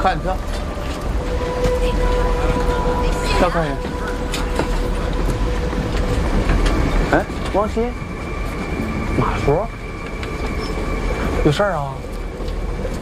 看票，票看人。哎，王鑫，马叔，有事儿啊？